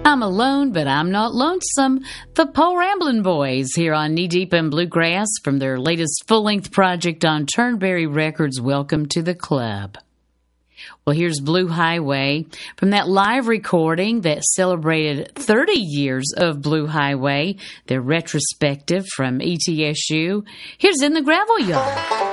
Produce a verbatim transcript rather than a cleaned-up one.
I'm alone, but I'm not lonesome. The Paul Ramblin' Boys here on Knee Deep in Bluegrass from their latest full-length project on Turnberry Records. Welcome to the club. Well, here's Blue Highway from that live recording that celebrated thirty years of Blue Highway, their retrospective from E T S U. Here's In the Gravel Yard.